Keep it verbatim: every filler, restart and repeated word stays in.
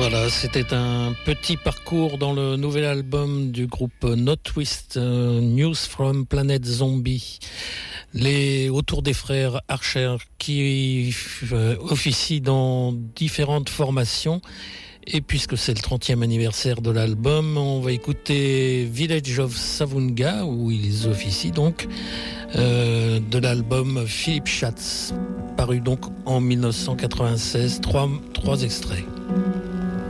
Voilà, c'était un petit parcours dans le nouvel album du groupe No Twist, euh, News from Planet Zombie. Les, autour des frères Archer qui euh, officient dans différentes formations. Et puisque c'est le trentième anniversaire de l'album, on va écouter Village of Savunga, où ils officient donc, euh, de l'album Philip Schatz, paru donc en mille neuf cent quatre-vingt-seize. Trois, trois extraits.